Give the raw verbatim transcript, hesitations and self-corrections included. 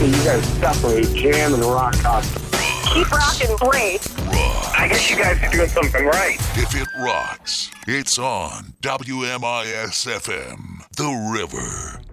that you guys separate jam and rock concert. Keep rocking great. Rock. I guess you guys are doing something right. If it rocks, it's on W M I S F M, The River.